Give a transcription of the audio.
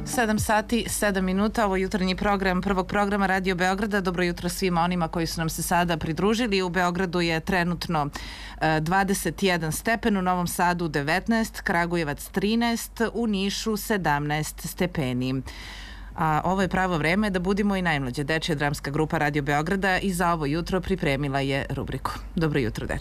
7 sati, 7 minuta, ovo jutarnji program prvog programa Radio Beograda. Dobro jutro svima onima koji su nam se sada pridružili. U Beogradu je trenutno 21 stepen, u Novom Sadu 19, Kragujevac 13, u Nišu 17 stepeni. A ovo je pravo vreme da budimo i najmlađe. Dečija dramska grupa Radio Beograda i za ovo jutro pripremila je rubriku. Dobro jutro, dečija.